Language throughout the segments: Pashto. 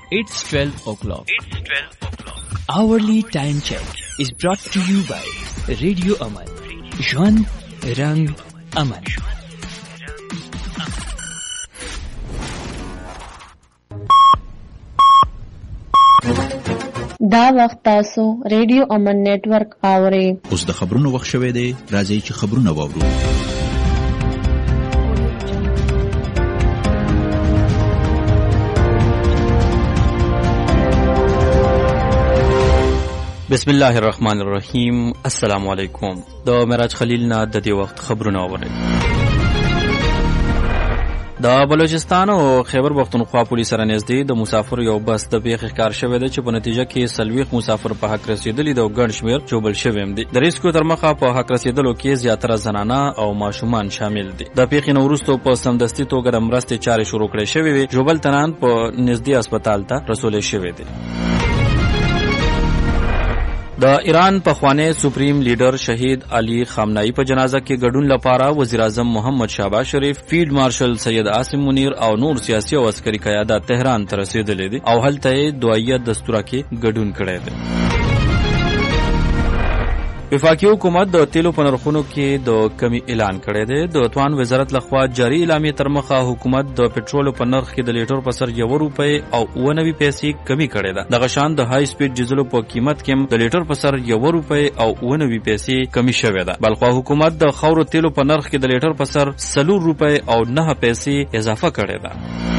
It's 12 o'clock. Hourly time check is brought to you by Radio Aman. Jwan Rang Aman. دا وخت تاسو ریډیو امن نیټورک اورئ. اوس د خبرونو وخت شوی دی. راځئ چې خبرونه واورو. بسم الله الرحمن الرحیم. السلام علیکم. د معراج خلیل نه د دې وخت خبرونه اورئ. د بلوچستان او خیبر پختونخوا پولیس سره نږدې د مسافر یو بس د پیښې ښکار شوی دی چې په نتیجه کې 40 مسافر په حق رسیدلی د ګڼ شمېر جوبل شوي هم دي. د ریسکو تر مخه په حق رسیدلو کې زیاتره زنانه او ماشومان شامل دي. د پیښې نه وروسته په سمدستي توګه د مرستې چارې شروع کړې شوې وي. جوبل تنان په نږدې هسپتال ته رسول شوی دی. د ایران پخوانی سپریم لیډر شهید علي خامنه‌ای په جنازه کې ګډون لپاره وزیر اعظم محمد شهباز شریف، فیلډ مارشل سید عاصم منیر او نور سیاسي او عسکري قیادت تهران ته رسیدلي دي او هلته یې دعایه دستوره کې ګډون کړی دی. وفاقي حکومت د تیلو په نرخونو کې د کمی اعلان کړی دی. د توان وزارت لخوا جاری اعلامیې تر مخه حکومت د پټرولو په نرخ کې د لیټر په سر 1 روپۍ او 99 پیسې کمی کړې ده. دغه شان د های سپیډ ډیزلو په قیمت کې د لیټر په سر 1 روپۍ او 99 پیسې کمی شوې ده. بلخوا حکومت د خاورو تیلو په نرخ کې د لیټر په سر 4 روپۍ او 9 پیسې اضافه کړې ده.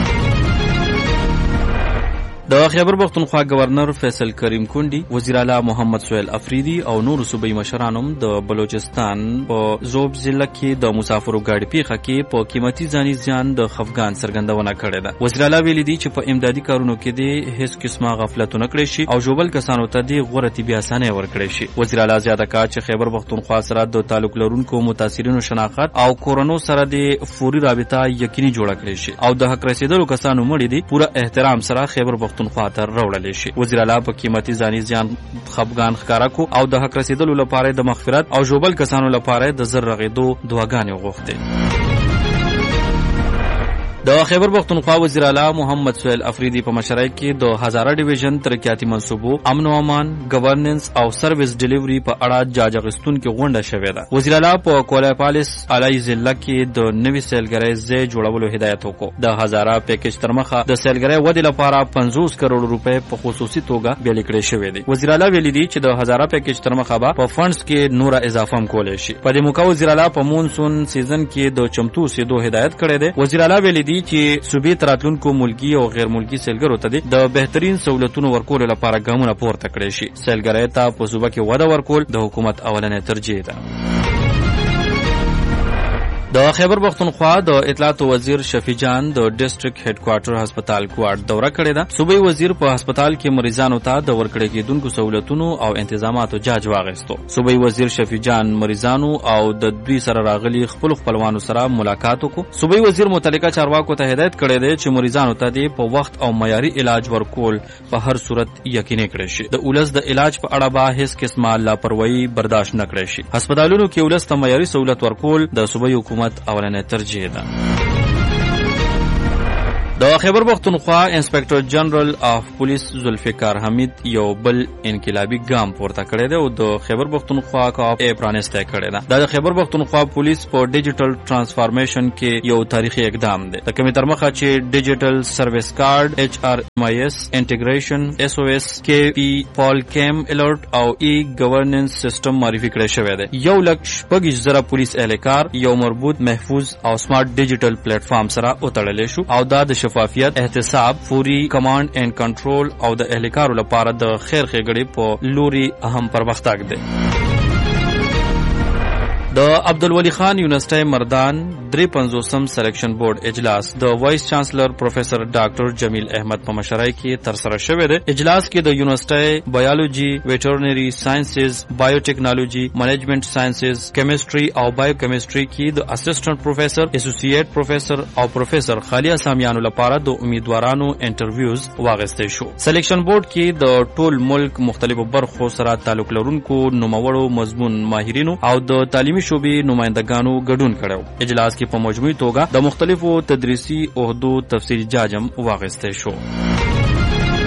د خیبر پختونخوا گورنر فیصل کریم کونډي، وزیر اعلی محمد سهیل افریدي او نور صوبایي مشرانو د بلوچستان په زوب ضلع کې د مسافرو ګاډي پیښه کې په قیمتي ځاني زیان د خفګان څرګندونه کړې ده. وزیر اعلی ویلي دي چې په امدادي کارونو کې د هیڅ قسمه غفلتونه کړې شي او جوبل کسانو ته د غوره طبي اسانۍ ورکړې شي. وزیر اعلی زیاته کړه چې خیبر پختونخوا سره د تعلق لرونکو متاثرینو شناخت او کورونو سره د فوري رابطه یقیني جوړه کړې شي او د حق رسیدلو کسانو مړي دي پوره احترام سره خیبر پختونخوا ته راوړل شي. وزیر اعلی په قیمتي ځاني زیان خفګان ښکارا کو او د حق رسیدلو لپاره د مغفرت او جوبل کسانو لپاره د زر رغیدو دعاګانې وغوښتې. د خیبر پختونخوا وزیر اعلی محمد سهیل افریدي په مشرۍ کې د هزاره ډیویژن ترقیاتي منصوبو، امن او امان، گورننس او سرویس ډیلیوري په اړه جاج اخیستونکو غونډه شوې ده. وزیر اعلی په کولای پالیس اعلی ضلع کې د نوي سیلګرۍ ځای جوړولو هدایت وکړ. د هزاره پیکیج تر مخه د سیلګرۍ ودې لپاره 50 کروڑ روپۍ په خصوصي توګه بیل کړې شوې دي. وزیر اعلی ویلي دي چې د هزاره پیکیج تر مخه په فنډز کې نور اضافه هم کولای شي. په دې موقع وزیر اعلی په مونسون سیزن کې د چمتو سیدو هدایت کړی دی. وزیر اعلی ویلي دي چې صوبې تراتلونکو ملکی او غیر ملکی سیلګرو ته د بهترین سہولتونو ورکولو لپاره ګامونه پورته کړي شي. سیلګرۍ ته په صوبه کې وده ورکول د حکومت اولنې ترجیح ده. د خیبر پختونخوا د اطلاعات وزیر شفیع جان د ډیسټریکټ هډ کوارټر هسپتال کوارټ دوره کړې ده. صوبایي وزیر په هسپتال کې مریضانو ته د ورکړې کېدونکو سہولتونو او انتظاماتو جاج واغېستو. صوبایي وزیر شفیع جان مریضانو او د دوی سره راغلي خپلوانو سره ملاقات وکړ. صوبایي وزیر متعلقه چارواکو ته هدایت کړی دی چې مریضانو ته په وخت او معیاري علاج ورکول په هر صورت یقیني کړی شي. د اولس د علاج په اړه به هیڅ قسمه لاپروايي برداشت نه کړی شي. هسپتالونو کې اولس ته معیاري سہولت ورکول د صوبایي حکومت اولنې ترجیح ده. د خیبر پختونخوا انسپکټر جنرال اف پولیس ذوالفقار حمید یو بل انقلابي ګام پورته کړی دی او د خیبر پختونخوا کا پرانسته کړی دی. د خیبر پختونخوا پولیس په ډیجیټل ترانسفارمیشن کې یو تاریخي اقدام دی. د کومې تر مخه چې ډیجیټل سرویس کارت، HRMIS انټیګریشن، SOS KP پال کیم الرټ او ای گورننس سیستم معرفي کړی شوی دی. 1,00,000 پولیس اهلکار یو مربوط، محفوظ او سمارټ ډیجیټل پلیټ فارم سره وتړل شو او دا د شفافیت، احتساب، فوري کمانډ اینڈ کنټرول او د اهلکارو لپاره د خیر ښېګړې په لوري اهم پرمختګ دی. د عبدالولی خان یونیورسيټي مردان 53م سلیکشن بورډ اجلاس د وایس چانسلر پروفیسر ډاکټر جمیل احمد په مشرۍ کې تر سره شوی دی. اجلاس کې د یونیورسيټي بایولوژي، ویټرنری ساينسز، بایوټیکنالوژي، منیجمنت ساينسز، کیمستري او بایوکیمستري کې د اسسټنټ پروفیسر، اسوسییټ پروفیسر او پروفیسر خالي اسامیانو لپاره د امیدوارانو انټرویوز واغستې شو. سلیکشن بورډ کې د ټول ملک مختلفو برخو سره تعلق لرونکو نوموړو مضمون ماهرینو او د تعلیمي شعبې نمائندګانو ګډون کړو. اجلاس کې په مجموعي توګه د مختلفو تدریسي عہدو تفصیلي جاج هم واغستې شو.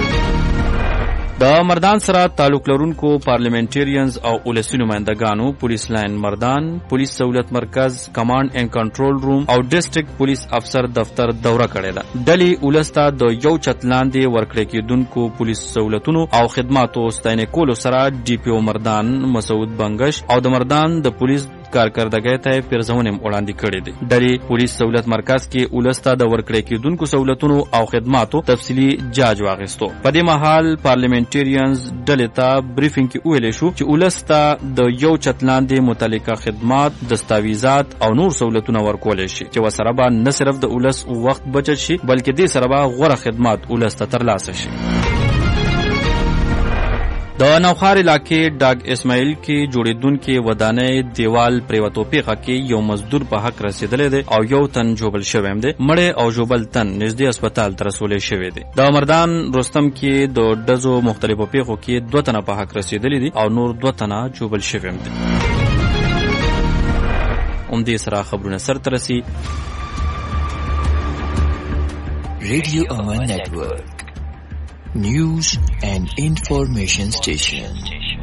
د مردان سره تعلق لرونکو پارلیمنټریانز او ولسي نمائندګانو پولیس لاین مردان، پولیس سہولت مرکز، کمانډ اینڈ کنټرول روم او ډیسټریکټ پولیس افسر دفتر دوره کړې ده. ډلې ولسته د یو چت لاندې ورکړې کېدونکو پولیس سہولتونو او خدماتو ستاینې کولو سره ډي پی او مردان مسعود بنگش او د مردان د پولیس کارکردګۍ ته پیرزونه وړاندې کړې دي. ډلې پولیس سہولت مرکز کې ولسته د ورکړې کېدونکو سہولتونو او خدماتو تفصیلی جاج واغستو. په دې مهال پارلیمنټریانز ډلې ته بریفینګ کې ویل شو چې ولسته د یو چت لاندې متعلقه خدمات، دستاویزات او نور سہولتونه ورکول شي چې وسره به نه صرف د ولس وخت بچت شي بلکې دې سره به غوره خدمات ولسته ترلاسه شي. د نوخار علاقې ډاګ اسماعیل کې جوړېدونکې ودانۍ دیوال پریوتو پیښه کې یو مزدور په حق رسیدلی دی او یو تن ژوبل شوی دی. مړی او ژوبل تن نږدې هسپتال ته رسولی شوی دی. د مردان رستم کې د ډزو مختلفو پیښو کې 2 تنه په حق رسیدلی دي او نور 2 تنه ژوبل شوي دي. همدې سره خبرونه سرته رسي. Radio Aman Network. News and Information Station.